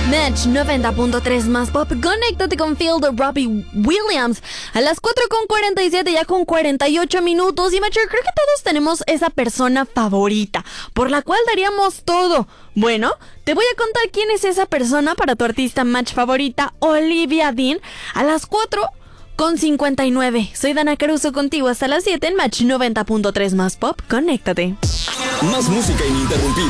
Match 90.3 más pop. Conéctate con Phil de Robbie Williams. A las 4:47, ya con 48 minutos. Y Matcher, creo que todos tenemos esa persona favorita, por la cual daríamos todo. Bueno, te voy a contar quién es esa persona para tu artista Match favorita, Olivia Dean, a las 4:59. Soy Dana Caruso, contigo hasta las 7 en Match 90.3 más pop. Conéctate. Más música ininterrumpida.